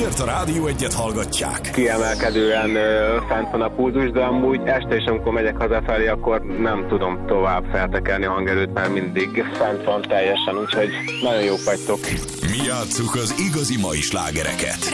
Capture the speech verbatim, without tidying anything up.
miért a Rádió Egyet hallgatják? Kiemelkedően ö, fent van a pulzus, de amúgy este is, amikor megyek hazafelé, akkor nem tudom tovább feltekelni a hangerőt, mert mindig fent van teljesen, úgyhogy nagyon jók vagytok. Mi játsszuk az igazi mai slágereket.